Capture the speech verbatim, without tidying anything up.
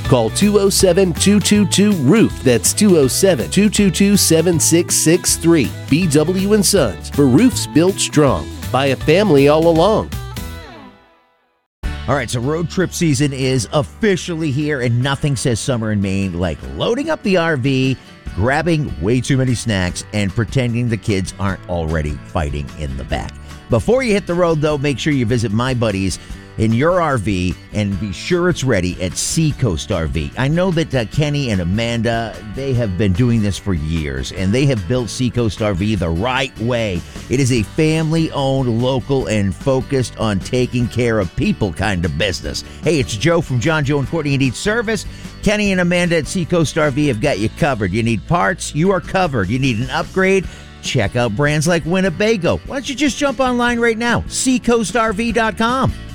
Call two oh seven, two two two, roof. That's two oh seven, two two two, seven six six three. B W and Sons, for roofs built strong by a family all along. All right, so road trip season is officially here, and nothing says summer in Maine like loading up the R V, grabbing way too many snacks, and pretending the kids aren't already fighting in the back. Before you hit the road, though, make sure you visit my buddies in your R V and be sure it's ready at Seacoast R V. I know that uh, Kenny and Amanda, they have been doing this for years, and they have built Seacoast R V the right way. It is a family-owned, local, and focused on taking care of people kind of business. Hey, it's Joe from John, Joe, and Courtney Need Service. Kenny and Amanda at Seacoast R V have got you covered. You need parts, you are covered. You need an upgrade, check out brands like Winnebago. Why don't you just jump online right now, seacoast R V dot com.